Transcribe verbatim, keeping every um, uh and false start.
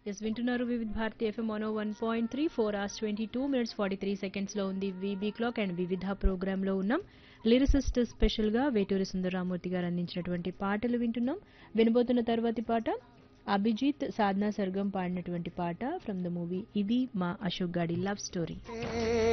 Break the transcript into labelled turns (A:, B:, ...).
A: Yes వింటున్నారు వివిధ Bharati FM one one point three four hours twenty two minutes forty three సెకండ్స్లో ఉంది VB clock and వివిధ ప్రోగ్రాంలో ఉన్నాం. లిరిసిస్ట్ స్పెషల్గా వేటూరి సుందరరామూర్తి గారు అందించినటువంటి పాటలు వింటున్నాం. వినబోతున్న తర్వాతి పాట అభిజిత్ సాధనా సర్గం పాడినటువంటి పాట ఫ్రమ్ ద మూవీ ఇది మా అశోక్ గాడి లవ్ స్టోరీ.